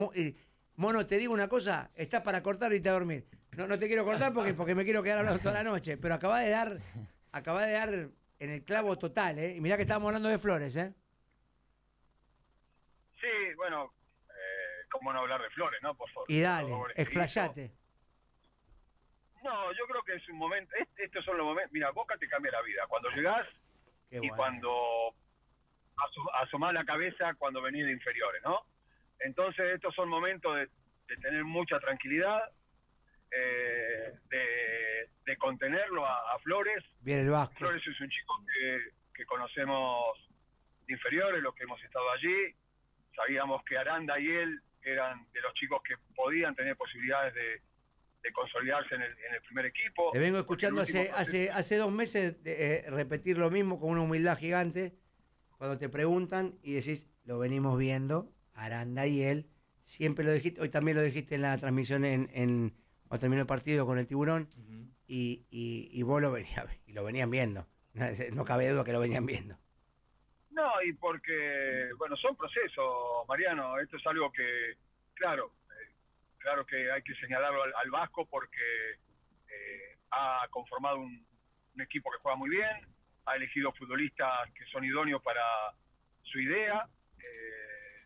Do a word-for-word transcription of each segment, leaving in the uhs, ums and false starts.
Eh, Mono, te digo una cosa, estás para cortar y irte a dormir. No, no te quiero cortar porque, porque me quiero quedar hablando toda la noche, pero acabá de dar, acabá de dar en el clavo total, ¿eh? Y mirá que estábamos hablando de Flores, ¿eh? Sí, bueno, eh, cómo no hablar de Flores, ¿no? Por favor. Y dale, explayate. No, yo creo que es un momento, este, estos son los momentos, mira, Boca te cambia la vida, cuando llegás Qué y bueno. cuando aso, asomás la cabeza cuando venís de inferiores, ¿no? Entonces estos son momentos de, de tener mucha tranquilidad, eh, de, de contenerlo a, a Flores. Bien el Vasco. Flores es un chico que, que conocemos de inferiores, los que hemos estado allí. Sabíamos que Aranda y él eran de los chicos que podían tener posibilidades de, de consolidarse en el, en el primer equipo. Te vengo escuchando hace, proceso... hace, hace dos meses eh, repetir lo mismo con una humildad gigante. Cuando te preguntan y decís, lo venimos viendo, Aranda y él, siempre lo dijiste, hoy también lo dijiste en la transmisión en, en cuando terminó el partido con el Tiburón, uh-huh. y, y, y vos lo venías, y lo venían viendo. No, no cabe duda que lo venían viendo. No, y porque, bueno, son procesos, Mariano. Esto es algo que, claro, eh, claro que hay que señalarlo al, al Vasco porque eh, ha conformado un, un equipo que juega muy bien, ha elegido futbolistas que son idóneos para su idea eh,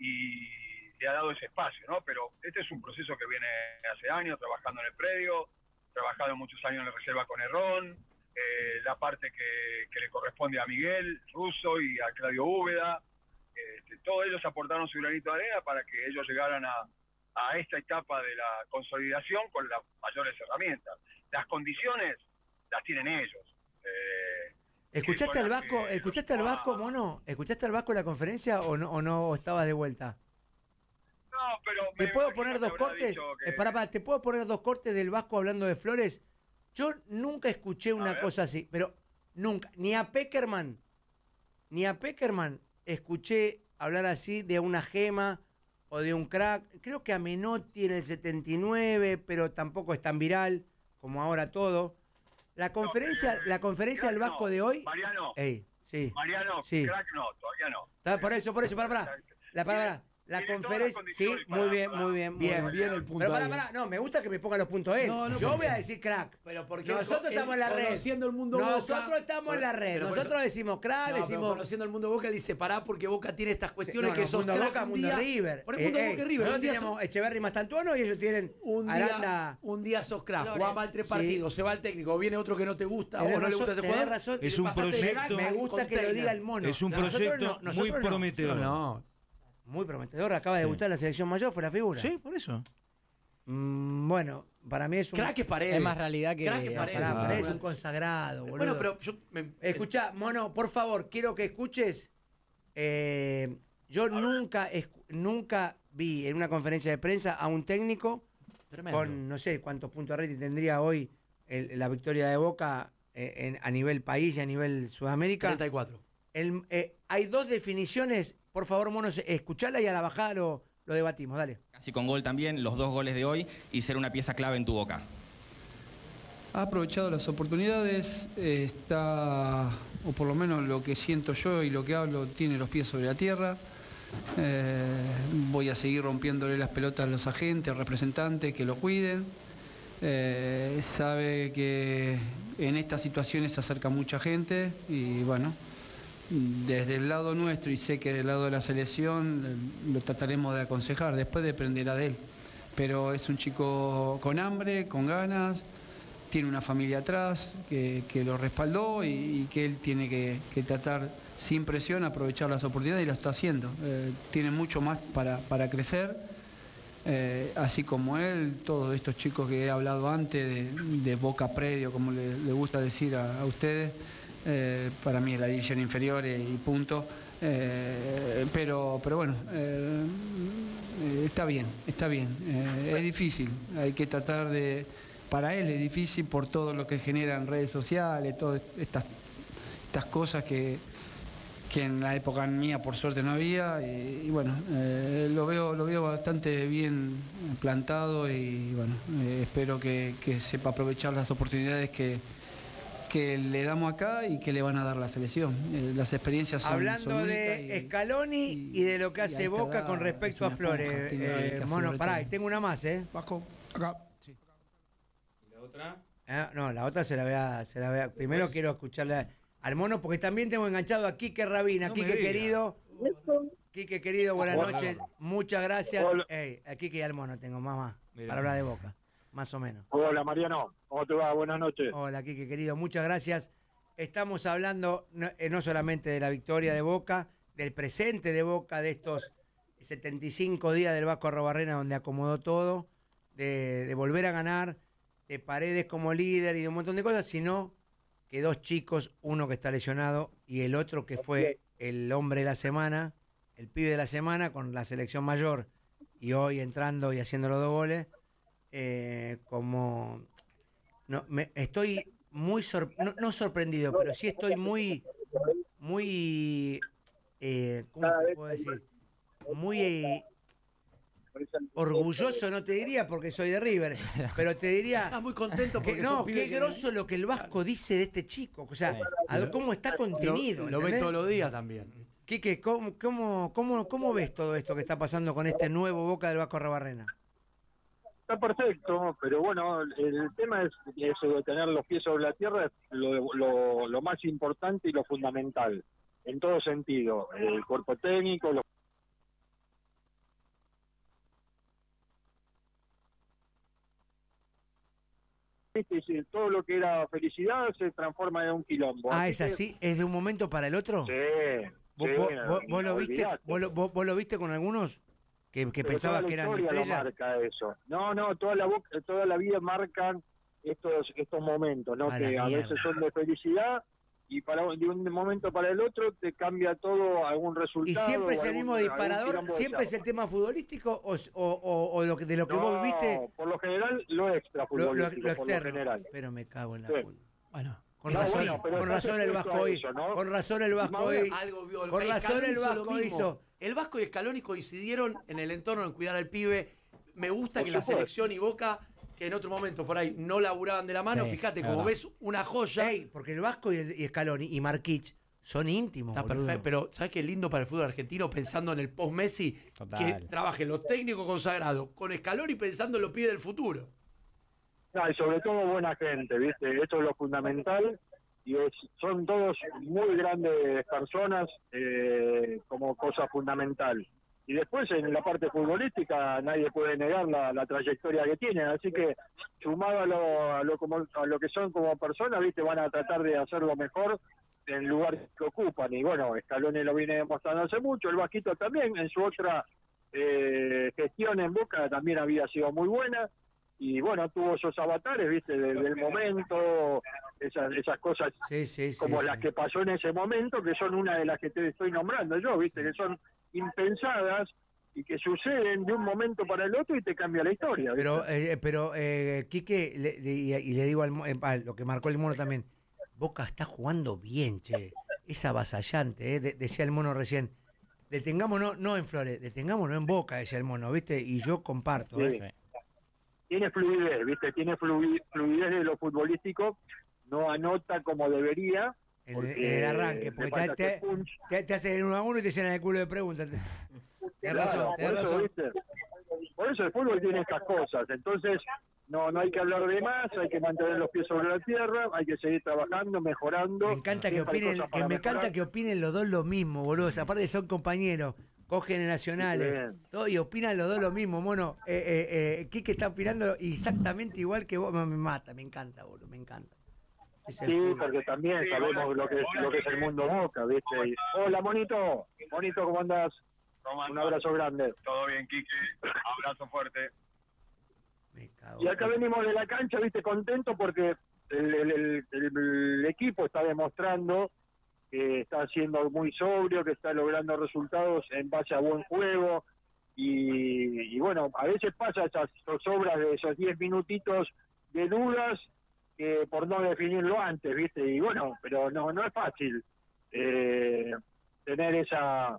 y le ha dado ese espacio, ¿no? Pero este es un proceso que viene hace años, trabajando en el predio, trabajado muchos años en la reserva con Herrón, Eh, la parte que, que le corresponde a Miguel Russo y a Claudio Úbeda, este, todos ellos aportaron su granito de arena para que ellos llegaran a, a esta etapa de la consolidación con las mayores herramientas. Las condiciones las tienen ellos. Eh, ¿Escuchaste al Vasco, ¿escuchaste al Vasco, Mono? ¿Escuchaste al Vasco en la conferencia o no, o no estabas de vuelta? No, pero ¿Te puedo poner dos cortes? Que... Eh, para, para, ¿te puedo poner dos cortes del Vasco hablando de Flores? Yo nunca escuché una cosa así, pero nunca, ni a Peckerman, ni a Peckerman escuché hablar así de una gema o de un crack. Creo que a Menotti en el setenta y nueve, pero tampoco es tan viral como ahora todo. La conferencia, no, la conferencia del Vasco no, de hoy. Mariano, ey, sí, Mariano, sí. crack no, todavía no. Está, por eso, por eso, para, para. La palabra. La conferencia, sí, muy bien, para, muy bien, muy bien, bien, bien el punto. Pero para, para, no, me gusta que me ponga los puntos él. No, no, yo voy a decir crack. Pero porque nosotros él, estamos en la red. Conociendo el mundo nosotros Boca, estamos por, en la red. Nosotros eso, decimos crack, no, decimos. Conociendo el mundo Boca, él dice pará porque Boca tiene estas cuestiones sí, no, que no, sos mundo crack Boca, un mundo día, River. Por el mundo eh, Boca y River. Nosotros tenemos sos, Echeverri Mastantuono y ellos tienen un día, Aranda. Un día sos crack, jugás mal tres partidos, sí. Se va el técnico, viene otro que no te gusta o no le gusta ese jugador. Razón, es un proyecto. Me gusta que lo diga el Mono. Es un proyecto muy prometedor. No. Muy prometedor, acaba de debutar sí. La selección mayor, fue la figura. Sí, por eso. Mm, bueno, para mí es un... Crack es Paredes. Es más realidad que... Crack es Paredes. Para, para, es un consagrado, boludo. Bueno, pero yo... Me... Escuchá, Mono, por favor, quiero que escuches. Eh, yo nunca, es, nunca vi en una conferencia de prensa a un técnico Tremendo. Con, no sé cuántos puntos de rating tendría hoy el, la victoria de Boca eh, en, a nivel país y a nivel Sudamérica. treinta y cuatro. El, eh, hay dos definiciones, por favor, Mono, escuchala y a la bajada lo, lo debatimos, dale. Casi con gol también, los dos goles de hoy y ser una pieza clave en tu Boca. Ha aprovechado las oportunidades, eh, está, o por lo menos lo que siento yo y lo que hablo, tiene los pies sobre la tierra. Eh, voy a seguir rompiéndole las pelotas a los agentes, representantes, que lo cuiden. Eh, sabe que en estas situaciones se acerca mucha gente y bueno... Desde el lado nuestro, y sé que del lado de la selección, lo trataremos de aconsejar, después dependerá de él. Pero es un chico con hambre, con ganas, tiene una familia atrás que, que lo respaldó y, y que él tiene que, que tratar sin presión, aprovechar las oportunidades y lo está haciendo. Eh, tiene mucho más para, para crecer, eh, así como él, todos estos chicos que he hablado antes, de, de Boca Predio, como le, le gusta decir a, a ustedes. Eh, para mí es la división inferior y punto, eh, pero, pero bueno, eh, está bien, está bien, eh, es difícil, hay que tratar de, para él es difícil por todo lo que generan redes sociales, todas estas, estas cosas que, que en la época mía por suerte no había, y, y bueno, eh, lo veo, lo veo bastante bien plantado y bueno, eh, espero que, que sepa aprovechar las oportunidades que que le damos acá y que le van a dar la selección. Eh, las experiencias son Hablando son de y, Scaloni y, y de lo que hace Boca con respecto a Flores. Eh, mono, pará, y tengo una más, ¿eh? Vasco, acá. Sí. ¿Y la otra? Ah, no, la otra se la voy a... Se la voy a primero quiero escucharle al mono, porque también tengo enganchado a Quique Rabina. No Quique querido. Quique querido, buenas Hola. noches. Muchas gracias. Hola. Ey, a Quique y al mono tengo, mamá, Mirá. para hablar de Boca. Más o menos. Hola Mariano, ¿cómo te va? Buenas noches. Hola, Quique, querido, muchas gracias. Estamos hablando no, eh, no solamente de la victoria de Boca, del presente de Boca, de estos setenta y cinco días del Vasco Arrobarrena donde acomodó todo, de, de volver a ganar, de Paredes como líder y de un montón de cosas, sino que dos chicos, uno que está lesionado y el otro que fue el hombre de la semana, el pibe de la semana con la selección mayor y hoy entrando y haciendo los dos goles, eh, como... No, me, estoy muy sor, no, no sorprendido, pero sí estoy muy, muy, eh, ¿cómo te puedo decir? Muy eh, orgulloso, no te diría porque soy de River, pero te diría... Estás muy contento porque que, no, son pibes qué que- grosso lo que el Vasco dice de este chico, o sea, a- cómo está contenido. Lo, lo ves ¿entendés? todos los días también. Quique, ¿cómo, cómo, cómo, ¿cómo ves todo esto que está pasando con este nuevo Boca del Vasco Arrobarrena? Está perfecto, pero bueno, el tema es eso de tener los pies sobre la tierra, es lo, lo, lo más importante y lo fundamental, en todo sentido. El cuerpo técnico, los Sí, todo lo que era felicidad se transforma en un quilombo. Ah, Así ¿es que- así? ¿Es de un momento para el otro? Sí. ¿Vos, sí, vos- no, vos- vos lo no viste, olvidate. vos, lo, vos- vos lo viste con algunos que, que Pero pensabas toda la que eran historia lo estrellas? marca eso. No, no, toda la boca- toda la vida marcan estos estos momentos, ¿no? A la Que a mierda. veces son de felicidad y para de un momento para el otro te cambia todo algún ¿Y resultado. siempre es o el algún- mismo algún disparador? quilombo de ¿Siempre es chapa. el tema futbolístico o, o, o- o lo que, de lo que No, vos viviste? por lo general lo extra Lo, lo- futbolístico, lo por lo externo. general. Pero me cago en la Sí. puta. Bueno, Con es razón, así. bueno, pero con estás razón el expuesto Vasco a hoy, eso, ¿no? con razón el Vasco hoy, Algo vio. con razón Scaloni el hizo lo Vasco mismo. hizo. El Vasco y Scaloni coincidieron en el entorno en cuidar al pibe. Me gusta Por que la supuesto. selección y Boca, que en otro momento por ahí no laburaban de la mano, Sí, fíjate, es como verdad. ves una joya. Ey, porque el Vasco y, el- y Scaloni y Marquich son íntimos, Está boludo. perfecto, pero ¿sabes qué lindo para el fútbol argentino pensando en el post-Messi? Total. Que trabajen los técnicos consagrados con Scaloni pensando en los pibes del futuro. No, y sobre todo buena gente, ¿viste? Eso es lo fundamental. Y es- son todos muy grandes personas eh, como cosa fundamental. Y después en la parte futbolística nadie puede negar la, la trayectoria que tienen. Así que sumado a lo, a, lo como, a lo que son como personas, ¿viste? Van a tratar de hacerlo mejor en el lugar que ocupan. Y bueno, Scaloni lo viene demostrando hace mucho, el Vasquito también, en su otra eh, gestión en Boca también había sido muy buena. Y bueno, tuvo esos avatares, ¿viste? Del, del momento, esas, esas cosas Sí, sí, sí. como sí. las que pasó en ese momento, que son una de las que te estoy nombrando yo, ¿viste? Que son impensadas y que suceden de un momento para el otro y te cambia la historia, ¿viste? Pero, eh, pero eh, Quique, le- le- y, y le digo al, mo- eh, a lo que marcó el mono también, Boca está jugando bien, che. Es avasallante, ¿eh? De- decía el mono recién. Detengámonos, no en Flores, detengámonos en Boca, decía el mono, ¿viste? Y yo comparto, ¿eh? Sí. Tiene fluidez, ¿viste? Tiene flui- fluidez de lo futbolístico, no anota como debería. En, porque en el arranque, le porque falta te, ese punch. te, te hacen uno a uno y te llenan el culo de preguntas. Tienes razón, Claro, tenés por eso, razón. ¿viste? Por eso el fútbol tiene estas cosas. Entonces, no no hay que hablar de más, hay que mantener los pies sobre la tierra, hay que seguir trabajando, mejorando. Me encanta que Siempre hay opinen, cosas que para me mejorar. encanta que opinen los dos lo mismo, boludo. O sea, aparte son compañeros, cogeneracionales, Bien. todo, y opinan los dos lo mismo, mono. Eh, eh, eh, Quique está opinando exactamente igual que vos, me, me mata, me encanta, boludo, me encanta. Es el Sí, fútbol. porque también sabemos lo que es, lo que es el mundo Boca, ¿viste? Y- hola, Monito. Monito, ¿cómo andás? ¿Cómo Un andás? abrazo grande. Todo bien, Quique. Abrazo fuerte. Me cago. Y acá venimos de la cancha, ¿viste? Contento porque el, el- el- el equipo está demostrando que está siendo muy sobrio, que está logrando resultados en base a buen juego. Y, y bueno, a veces pasa esas sobras de esos diez minutitos de dudas que por no definirlo antes, ¿viste? Y bueno, pero no no es fácil eh, tener esa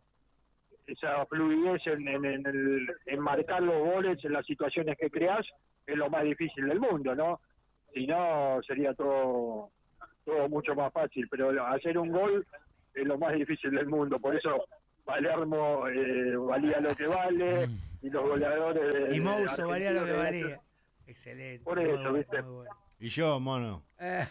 esa fluidez en, en, en, el, en marcar los goles en las situaciones que creas, es lo más difícil del mundo, ¿no? Si no, sería todo todo mucho más fácil, pero hacer un gol es lo más difícil del mundo, por eso Palermo eh, valía lo que vale, y los goleadores de... Y Mouso valía lo que de- valía. Excelente. Por muy eso, bueno, ¿viste? muy bueno. Y yo, mono. Eh,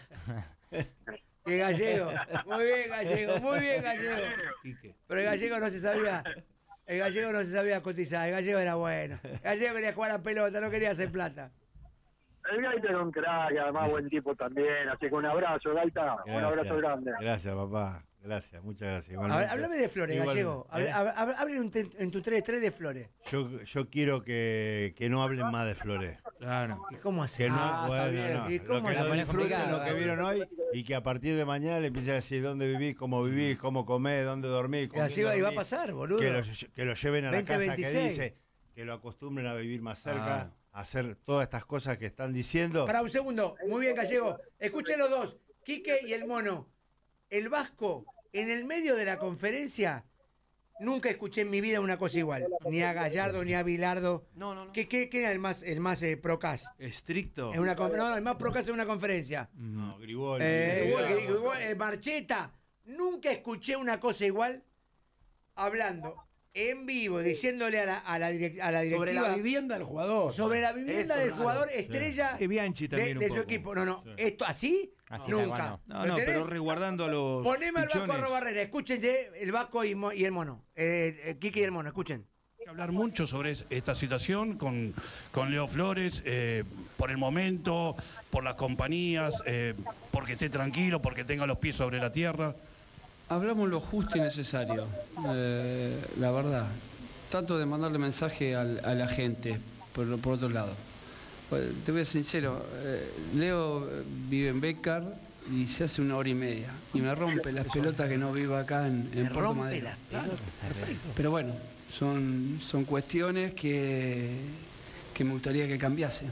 que Gallego, muy bien Gallego, muy bien Gallego. Pero el Gallego no se sabía, el Gallego no se sabía cotizar, el Gallego era bueno. El Gallego quería jugar a la pelota, no quería hacer plata. El Gaita era un crack, además buen tipo también, así que un abrazo, Gaita, un abrazo grande. Gracias, papá. Gracias, muchas gracias. A ver, Igualmente. háblame de Flores, Igual- Gallego. ¿eh? Hable en, te- en tu tres tres de Flores. Yo, yo quiero que, que no hablen más de Flores. Claro. ¿Y cómo hace? Que no, Ah, bueno, está bien. no. ¿Y Lo cómo que hace? lo disfruten, complicado, lo que ¿eh? vieron hoy, y que a partir de mañana le empiecen a decir dónde vivís, cómo vivís, cómo comés, dónde dormís. Y con así quién va, y va a dormís. pasar, boludo. Que lo, que lo lleven a la veinte casa veintiséis. que dice, que lo acostumbren a vivir más cerca, Ah. a hacer todas estas cosas que están diciendo. Para un segundo, muy bien Gallego. Escuchen los dos, Quique y el Mono. El Vasco, en el medio de la conferencia, nunca escuché en mi vida una cosa igual. Ni a Gallardo, ni a Bilardo. No, no, no. ¿Qué, qué, qué era el más, el más eh, procas? Estricto. En una, con- no, el más procas en una conferencia. No, Grigol. Eh, sí. igual que digo, igual, eh, Marcheta, nunca escuché una cosa igual hablando en vivo, diciéndole a la, a la, direc- a la Sobre directiva la vivienda del jugador. sobre la vivienda Eso, del raro. jugador estrella Y Bianchi de, también un de su poco. equipo. No, no, Sí. esto así, Así nunca. tal cual No, ¿Lo no, tenés? pero resguardando a los Poneme al Vasco pichones. Arrobarrera, escúchense el Vasco y, Mo- y el Mono. Eh, eh, Quique y el Mono, escuchen. Hay que hablar mucho sobre es- esta situación con, con Leo Flores, eh, por el momento, por las compañías, eh, porque esté tranquilo, porque tenga los pies sobre la tierra. Hablamos lo justo y necesario, eh, la verdad. Trato de mandarle mensaje al- a la gente, por, por otro lado. Pues, te voy a ser sincero, eh, Leo eh, vive en Bécar y se hace una hora y media. Y me rompe las pelotas que no viva acá en, en Me Puerto rompe Madero. las pelotas. Perfecto. Pero bueno, son, son cuestiones que, que me gustaría que cambiasen.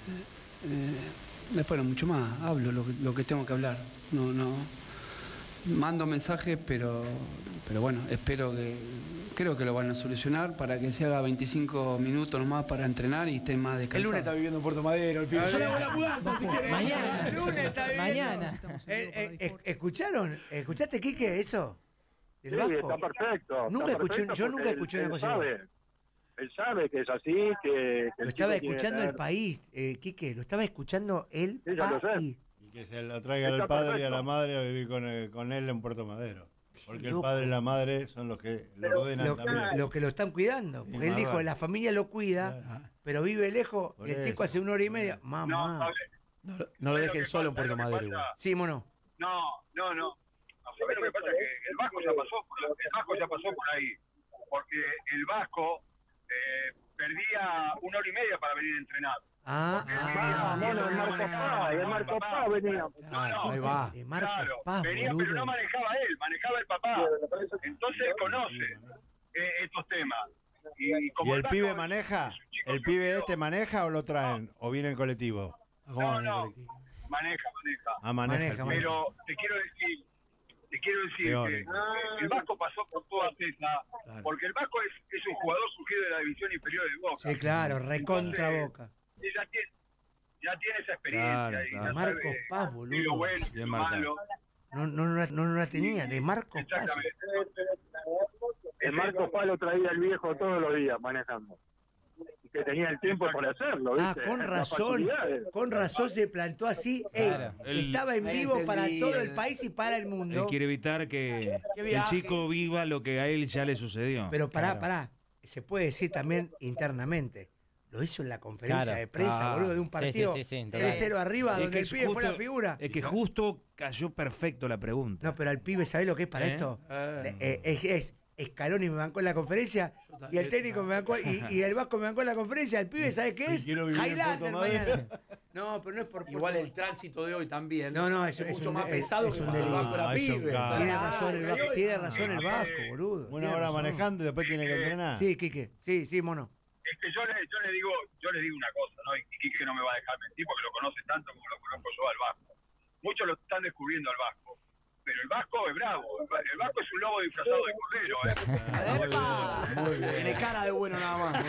Eh, después no mucho más, hablo lo que, lo que tengo que hablar. No, no. Mando mensajes, pero, pero bueno, espero que, creo que lo van a solucionar para que se haga veinticinco minutos nomás para entrenar y esté más El descansado. lunes está viviendo en Puerto Madero, el pibe. Yo le hago la mudanza si querés. Mañana. El lunes está viviendo. Mañana. Eh, eh, eh, ¿Escucharon? ¿Escuchaste, Quique, eso? Sí, ¿El Vasco? está perfecto. Nunca está escuché- perfecto yo nunca porque escuché él, una él cosa igual. sabe, Él sabe que es así, que, que Lo el estaba chico tiene escuchando que el tener- país, eh, Quique, lo estaba escuchando el Sí, ya lo sé. país. Y que se lo traiga Está al padre y a perfecto. la madre a vivir con, el- con él en Puerto Madero. Porque el Loco. padre y la madre son los que lo Pero ordenan Lo, también. lo que lo están cuidando. Porque Sí, él más dijo, vale. la familia lo cuida, Claro. pero vive lejos. Por Y el chico eso. hace una hora y media. No, Mamá. Pablo, No, lo- no lo ¿sabes dejen que solo en pasa? Puerto ¿Sabes lo que Madero. pasa? igual. Sí, mono. No, no, no. ¿Sabés lo que pasa? Que el Vasco ya pasó por, la- el Vasco ya pasó por ahí. Porque el Vasco eh, perdía una hora y media para venir a entrenar. Ah, Ah, ah, bueno, el Marco Paz, el Marco Paz venía. No, no. Ahí va. de Marcos Claro, Paz, venía, pero boludo. no manejaba él, manejaba el papá. Entonces él conoce eh, estos temas. Y, ¿Y como el Vasco pibe es- maneja? es un chico ¿El pibe surgido, este maneja o lo traen? ¿O viene en colectivo? No, no, maneja, maneja. Ah, maneja. Maneja, el pibe. Pero te quiero decir, te quiero decir Peor. que eh, el Vasco pasó por todas esas, porque el Vasco es, es un jugador surgido de la división inferior del Boca. Sí, claro, recontra Entonces, Boca. él ya tiene, ya tiene esa experiencia. Claro, y claro. ya Marcos sabe Paz, y boludo. lo bueno, y Bien lo marcado. malo. No, no, no, la- no, no la tenía, de Marcos Paz. Exactamente. El Marco Paz lo traía el viejo todos los días manejando. Y que tenía el tiempo para hacerlo, Ah, ¿viste? con Las razón, facilidades. con razón se plantó así. Ey, Claro. Él- estaba en Ahí vivo para entendí. todo el país y para el mundo. Él quiere evitar que Qué el viaje. chico viva lo que a él ya le sucedió. Pero pará, Claro. pará. Se puede decir también internamente. Lo hizo en la conferencia Claro. de prensa, Ah. boludo, de un Sí, partido sí, sí, sí, tres cero arriba, Es donde que el es pibe fue la justo- figura. Es que justo cayó perfecto la pregunta. No, pero al pibe, ¿sabés lo que es para ¿Eh? esto? Eh. Eh, es, es Scaloni me bancó en la conferencia y el técnico me bancó y, y el Vasco me bancó en la conferencia. El pibe, ¿sabes qué Y es? quiero vivir en Highlander Puerto Madero. mañana. No, pero no es por Igual el tránsito de hoy también. No, no, eso es es mucho un- más es- pesado es que un cuando el delito. Vasco era Ah, es un pibe. caso. Tiene Ah, razón el ay, Vasco, ay, tiene razón el eh, Vasco, boludo. Una tiene hora razón. manejando y después tiene que entrenar. Sí, Quique. Sí, sí, mono. Es que yo le, yo le digo, yo le digo una cosa, ¿no? Y Quique no me va a dejar mentir porque lo conoce tanto como lo conozco yo al Vasco. Muchos lo están descubriendo al Vasco. Pero el Vasco es bravo. El Vasco es un lobo disfrazado de cordero, ¿eh? ¡Epa! Muy bien. Tiene cara de bueno nada más.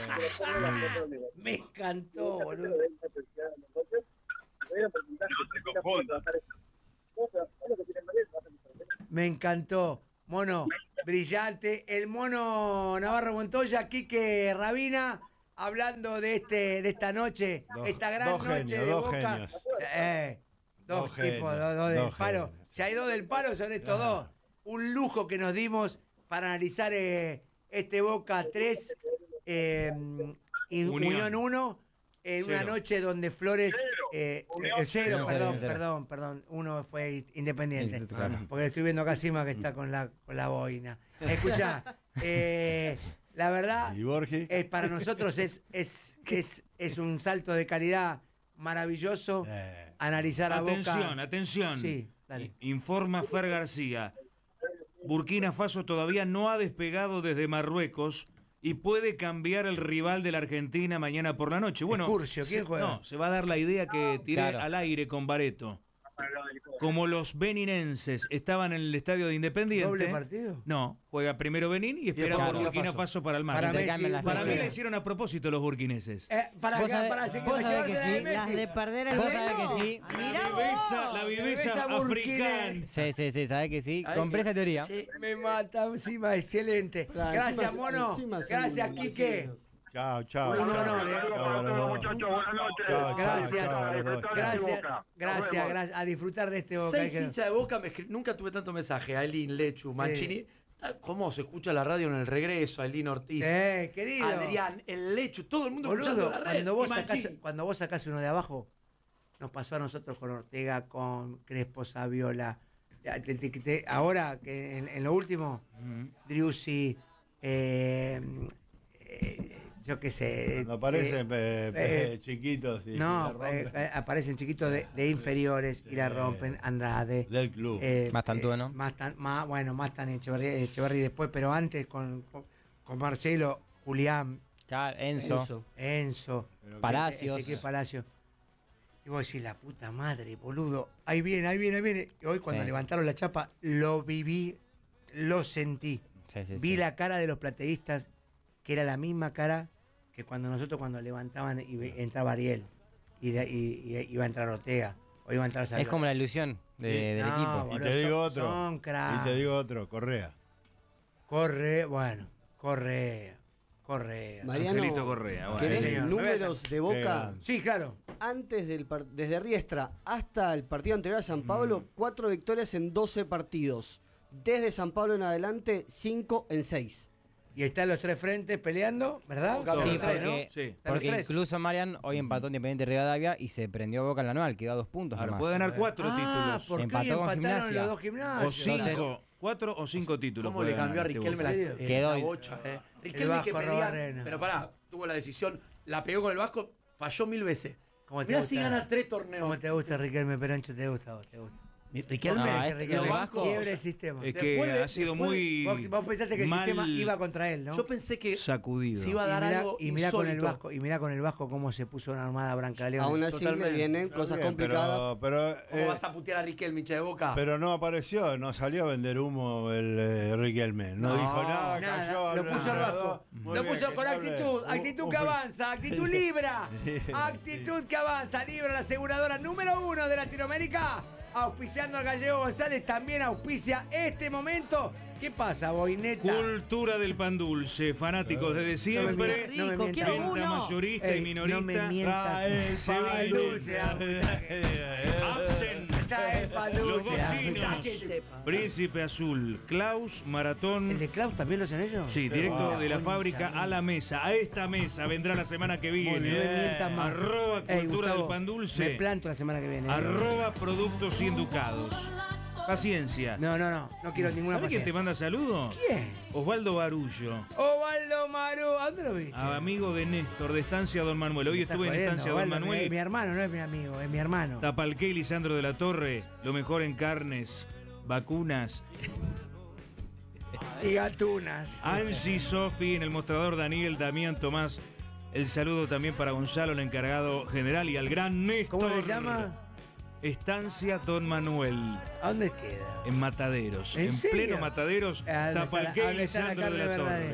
Me encantó, boludo. No se confundan. Me encantó. Mono, brillante. El mono Navarro Montoya, Quique Rabina, hablando de este de esta noche, Dos- esta gran dos noche genios, de dos Boca. genios. Eh, dos, Dos tipos, genios, dos, dos del dos palo. genios. Si hay dos del palo, son estos Claro. dos. Un lujo que nos dimos para analizar eh, este Boca tres, eh, in- Unión. Unión uno, en una Cero. noche donde Flores... Eh, Unión eh, cero, cero. perdón, Unión cero. perdón, perdón. Uno fue Independiente. Sí, claro. Porque estoy viendo acá Sima que está con la, con la boina. Escucha, eh, la verdad, ¿Y Borgi? es, para nosotros es, es, es, es un salto de calidad maravilloso Eh, analizar a Atención, Boca. atención. Sí, dale. I- Informa Fer García. Burkina Faso todavía no ha despegado desde Marruecos y puede cambiar el rival de la Argentina mañana por la noche. Bueno, Curcio, ¿quién se- juega? no, se va a dar la idea que tiré Claro. al aire con Bareto. Como los beninenses estaban en el estadio de Independiente. ¿Doble partido? No, juega primero Benín y espera después por Burkina Burkina Faso. Faso para el Para martes. Messi, Intercambian las Para mí fechas. la hicieron a propósito los burkineses. Eh, para Vos que, sabés- para seguir vos sabés llevarse que la de sí, Messi. Las de perder el Vos vuelo. sabés que sí. La Mirá viveza, vos. la viveza viveza africana. burkine. Sí, sí, sí, sabés que sí. ¿Sabés Compré que- esa teoría. Che, Me mata encima, excelente. Claro, Gracias, encima- Mono. encima son Gracias, unos Quique. vecinos. Chao, chao. Un chao. honor, ¿eh? Chao, Para los todos, dos. muchachos, buenas noches. Chao, chao, Gracias. chao, los dos. Gracias, Boca. Nos gracias, vemos. gracias. A disfrutar de este Boca. seis que- hinchas de Boca, me escri- nunca tuve tanto mensaje. Ailín, Lechu, Mancini. ¿Cómo se escucha la radio en el regreso? Ailín Ortiz, Eh, querido. Adrián, el Lechu, todo el mundo Boludo, escuchando la red. cuando vos, y sacás, Mancini. cuando vos sacás uno de abajo, nos pasó a nosotros con Ortega, con Crespo, Saviola. Ya, te- te- te- ahora, que en, en lo último, Ujú. Driussi, eh, eh, yo qué sé. Cuando aparecen eh, pe- pe- eh, chiquitos y no, la rompen. eh, eh, aparecen chiquitos de, de inferiores y la Sí. rompen. Andrade. Del club. eh, Más Tantú, eh, ¿no? Más, tan, más, bueno, más tan Echeverría, Echeverría después, pero antes con, con, con Marcelo, Julián, Claro, Enzo. Enzo. Enzo. Pero Palacios. Ezequiel Palacio. Y vos decís, la puta madre, boludo. Ahí viene, ahí viene, ahí viene. Y hoy cuando Sí. levantaron la chapa, lo viví, lo sentí. Sí, sí, Vi sí. la cara de los plateístas, que era la misma cara que cuando nosotros cuando levantaban y ve- entraba Ariel. Y, de- y- y iba a entrar Ortega. O iba a entrar Saviola. Es como la ilusión de- del No, equipo. Y boludo, te digo son- otro. son cracks. Y te digo otro, Correa. Corre, bueno, Correa. Correa. Mariano, Angelito Correa, bueno. ¿querés Sí, señor. números de Qué Boca? grande. Sí, claro. Antes del par- desde Riestra hasta el partido anterior a San Pablo, cuatro victorias en doce partidos. Desde San Pablo en adelante, cinco en seis. Y están los tres frentes peleando, ¿verdad? Boca, Los Sí, tres, Boca, ¿no? porque, Sí. Están los porque tres. incluso Marian hoy empató Independiente Rivadavia y se prendió Boca en la anual, quedó a dos puntos. Ahora nomás. puede ganar cuatro Ah, títulos. ¿por qué Empató hoy con empataron Gimnasia. los dos O gimnasios? cinco. Cuatro o cinco títulos. ¿Cómo puede le cambió a ganar este Riquelme la, Boca. eh, Quedó la el- bocha? Eh? el Riquelme que Vasco pedía, Arena. pero pará, tuvo la decisión, la pegó con el Vasco, falló mil veces. ¿Cómo te Mirá gusta? si gana tres torneos. ¿Cómo te gusta Riquelme Perancho? ¿Te gusta a vos? ¿Te gusta? Mi- Riquelme, No, que este- Riquelme lo Vasco- quiebre el sistema. Es Después que de- ha sido después de- muy Vos, vos pensaste que el mal sistema iba contra él, ¿no? yo pensé que sacudido. se iba a y dar mirá, algo y mirá con el insólito. Vasco, y mirá con el Vasco cómo se puso una armada Brancaleón. Aún así Totalmente. le vienen Está cosas bien, complicadas. Pero, pero, ¿Cómo eh, vas a putear a Riquelme, hincha de Boca? pero no apareció, no salió a vender humo el eh, Riquelme. No, No, dijo nada, Nada, cayó. lo puso el nada, Vasco. muy Lo bien, puso que con se hable. actitud, Un- actitud un- que avanza, actitud libra. Actitud que avanza, Libra, la aseguradora número uno de Latinoamérica. Auspiciando al Gallego González, también auspicia este momento. ¿Qué pasa, Boineta? Cultura del pan dulce, fanáticos desde siempre. mientas, no me Rico, mientas. quiero Venta uno. mayorista Ey, y minorista. no me mientas. Trae el Se pan vende. dulce. Absen. Trae el pan Los dulce. dos chinos. Príncipe Azul, Klaus, Maratón. ¿El de Klaus también lo hacen ellos? Sí, directo va. de la fábrica a la mesa. A esta mesa vendrá la semana que Bueno, viene. no me mientas más. Arroba Ey, cultura Gustavo, del pan Me dulce. planto la semana que viene. ¿eh? Arroba productos y educados. Paciencia. No, no, no. No quiero ninguna ¿Sabes quién te paciencia. manda saludos? ¿Quién? Osvaldo Barullo. Ovaldo Maru. ¿A dónde lo viste? Amigo de Néstor, de Estancia Don Manuel. Hoy Me estás estuve en jodiendo, Estancia Don Ovaldo, Manuel. Mi, mi hermano, no es mi amigo, es mi hermano. Tapalqué y Lisandro de la Torre. Lo mejor en carnes, vacunas. Y gatunas. Angie, Sofi, en el mostrador Daniel, Damián, Tomás. El saludo también para Gonzalo, el encargado general, y al gran Néstor. ¿Cómo se llama? Estancia Don Manuel, ¿A dónde queda? en Mataderos. ¿En En, serio? pleno Mataderos, Ah, ¿dónde está la- Tapalqué y dónde está la Lisandro de carne la Torre. verdadera?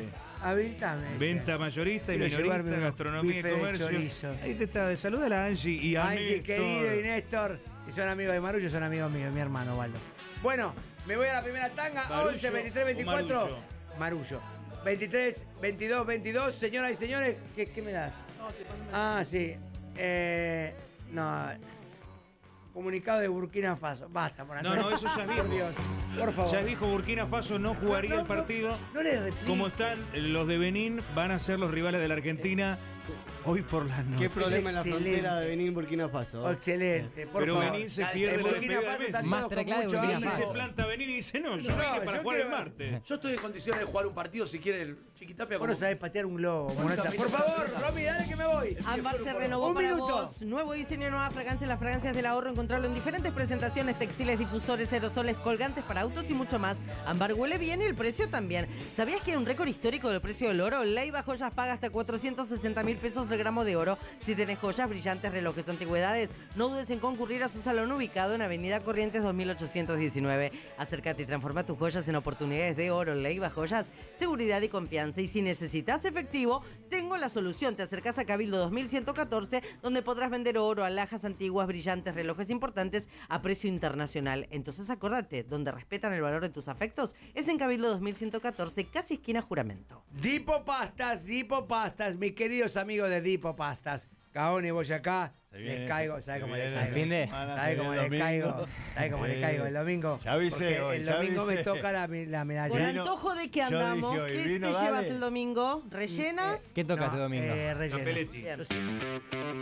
Habilitame. Venta mayorista y Quiero minorista, llevarme unos gastronomía y bifes de comercio. chorizo. Ahí te está, de saluda a la Angie y a Angie, Néstor. querido, y Néstor, que son amigos de Marullo, son amigos míos, mi hermano, Waldo. Bueno, me voy a la primera tanga, Marullo once, veintitrés, veinticuatro. Marullo. Marullo. veintitrés, veintidós, veintidós, señoras y señores, ¿qué, qué me das? Ah, sí. Eh, no. Comunicado de Burkina Faso. Basta, por No, no, eso ya es viejo. Por Dios, por favor. Ya dijo Burkina Faso no jugaría No, no, el partido. No, no le replique. Como están los de Benín, van a ser los rivales de la Argentina hoy por la noche. ¿Qué problema en la excelente. frontera de Benín Burkina Faso? Excelente, por Pero favor. Benín se En pierde la Burkina despedida Faso de están Messi. todos Masterclass con de mucho Burkina Y ánimo. se planta Benín y dice, no, yo No, vine para yo jugar el quiero- martes. Yo estoy en condiciones de jugar un partido si quiere el Chiquitapia. Vos no sabés patear un globo, Monaza. Por favor, Romy, dale que me voy. Ámbar se renovó Un para minuto. vos. Nuevo diseño, nueva fragancia. Las fragancias del ahorro. Encontrarlo en diferentes presentaciones, textiles, difusores, aerosoles, colgantes para autos y mucho más. Ámbar huele bien y el precio también. ¿Sabías que hay un récord histórico del precio del oro? Leiva Joyas paga hasta cuatrocientos sesenta mil pesos el gramo de oro. Si tenés joyas, brillantes, relojes o antigüedades, no dudes en concurrir a su salón ubicado en Avenida Corrientes dos mil ochocientos diecinueve. Acércate y transforma tus joyas en oportunidades de oro. Leiva Joyas, seguridad y confianza. Y si necesitas efectivo, tengo la solución. Te acercás a Cabildo dos mil ciento catorce, donde podrás vender oro, alhajas antiguas, brillantes, relojes importantes a precio internacional. Entonces acordate, donde respetan el valor de tus afectos es en Cabildo dos mil ciento catorce, casi esquina Juramento. Dipo Pastas, Dipo Pastas, mis queridos amigos de Dipo Pastas. Caone, Boyacá, Se viene- les caigo, ¿sabes se cómo les viene caigo? el fin de- ¿Sabes cómo el les domingo. caigo? ¿Sabes cómo les Sí. caigo el domingo? Ya avisé Porque hoy, el ya domingo me avisé. toca la, la medalla. Por Vino- antojo de que yo andamos, dije hoy, ¿qué vino, te llevas dale. el domingo? ¿Rellenas? ¿Qué toca No, este domingo? Eh, relleno. Capelletti. Yo sí.